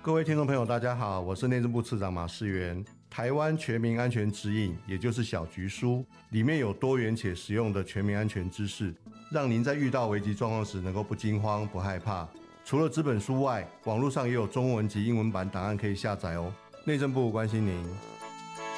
各位听众朋友大家好，我是内政部次长马世元。台湾全民安全指引，也就是小局书，里面有多元且实用的全民安全知识，让您在遇到危急状况时能够不惊慌不害怕。除了纸本书外，网络上也有中文及英文版档案可以下载哦。内政部关心您。